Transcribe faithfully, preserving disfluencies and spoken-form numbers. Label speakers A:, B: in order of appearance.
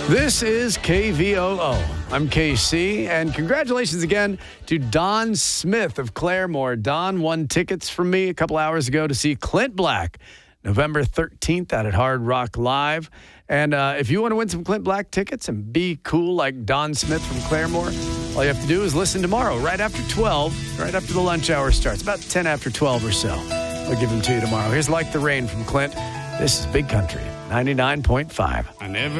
A: This is K V O O. I'm K C, and congratulations again to Don Smith of Claremore. Don won tickets from me a couple hours ago to see Clint Black, November thirteenth out at Hard Rock Live. And uh, if you want to win some Clint Black tickets and be cool like Don Smith from Claremore, all you have to do is listen tomorrow, right after twelve, right after the lunch hour starts, about ten after twelve or so. We'll give them to you tomorrow. Here's Like the Rain from Clint. This is Big Country, ninety-nine point five.
B: I never